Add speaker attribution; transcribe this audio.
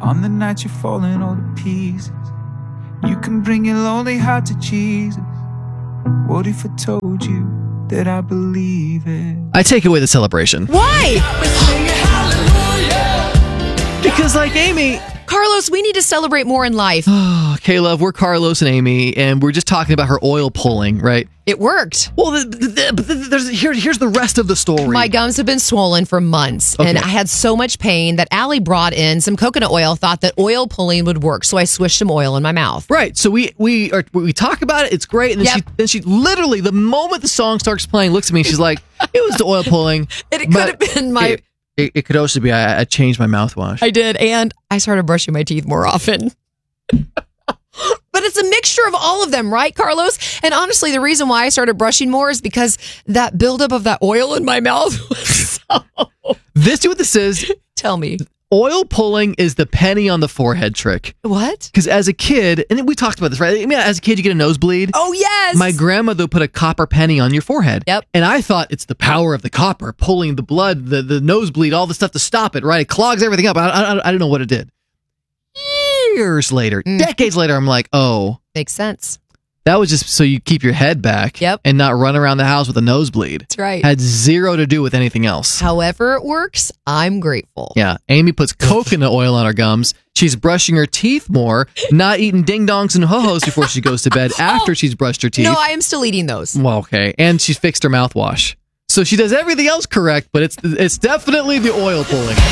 Speaker 1: On the night you're falling all to pieces, you can bring your lonely heart to Jesus. What if I told you that I believe it?
Speaker 2: I take away the celebration.
Speaker 3: Why?
Speaker 2: Because like Amy...
Speaker 3: Carlos, we need to celebrate more in life.
Speaker 2: Okay, love, we're Carlos and Amy, and we're just talking about her oil pulling, right?
Speaker 3: It worked.
Speaker 2: Well, here's the rest of the story.
Speaker 3: My gums have been swollen for months, and I had so much pain that Allie brought in some coconut oil, thought that oil pulling would work, so I swished some oil in my mouth.
Speaker 2: Right, so we talk about it, it's great, and then she literally, the moment the song starts playing, looks at me, she's like, it was the oil pulling.
Speaker 3: It could have been my...
Speaker 2: It could also be I changed my mouthwash.
Speaker 3: I did, and I started brushing my teeth more often. But it's a mixture of all of them, right, Carlos? And honestly, the reason why I started brushing more is because that buildup of that oil in my mouth was so...
Speaker 2: This is what this is.
Speaker 3: Tell me.
Speaker 2: Oil pulling is the penny on the forehead trick.
Speaker 3: What?
Speaker 2: Because as a kid, and we talked about this, right? I mean, as a kid, you get a nosebleed.
Speaker 3: Oh, yes.
Speaker 2: My grandmother put a copper penny on your forehead.
Speaker 3: Yep.
Speaker 2: And I thought it's the power of the copper pulling the blood, the nosebleed, all the stuff to stop it, right? It clogs everything up. I don't know what it did. Years later, decades later, I'm like, oh.
Speaker 3: Makes sense.
Speaker 2: That was just so you keep your head back and not run around the house with a nosebleed.
Speaker 3: That's right.
Speaker 2: Had zero to do with anything else.
Speaker 3: However it works, I'm grateful.
Speaker 2: Yeah. Amy puts coconut oil on her gums. She's brushing her teeth more, not eating ding-dongs and ho-hos before she goes to bed after she's brushed her teeth.
Speaker 3: No, I am still eating those.
Speaker 2: Well, okay. And she's fixed her mouthwash. So she does everything else correct, but it's definitely the oil pulling.